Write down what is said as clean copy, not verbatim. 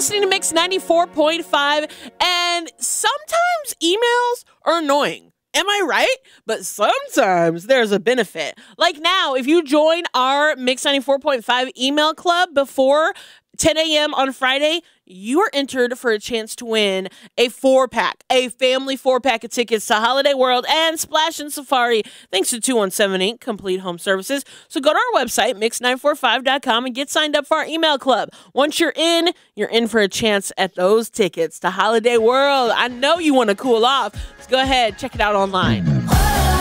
listening to Mix 94.5, and sometimes emails are annoying. Am I right? But sometimes there's a benefit. Like now, if you join our Mix 94.5 email club before 10 a.m. on Friday, you are entered for a chance to win a 4-pack, a family 4-pack of tickets to Holiday World and Splash and Safari, thanks to 217 Inc. Complete Home Services. So go to our website, mix945.com, and get signed up for our email club. Once you're in for a chance at those tickets to Holiday World. I know you want to cool off. So go ahead, check it out online.